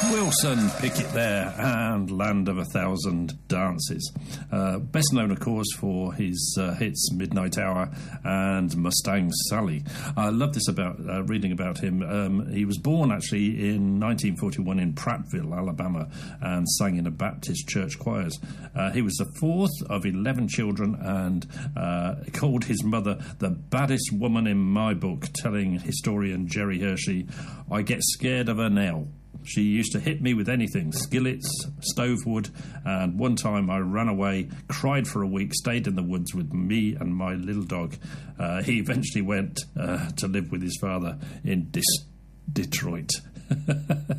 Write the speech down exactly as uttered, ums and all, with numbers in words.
Wilson Pickett there, and Land of a Thousand Dances. Uh, best known, of course, for his uh, hits Midnight Hour and Mustang Sally. I love this about uh, reading about him. Um, he was born actually in nineteen forty-one in Prattville, Alabama, and sang in a Baptist church choirs. Uh, he was the fourth of eleven children, and uh, called his mother the baddest woman in my book, telling historian Jerry Hershey, "I get scared of her now. She used to hit me with anything, skillets, stove wood, and one time I ran away, cried for a week, stayed in the woods with me and my little dog." Uh, he eventually went uh, to live with his father in Dis- Detroit.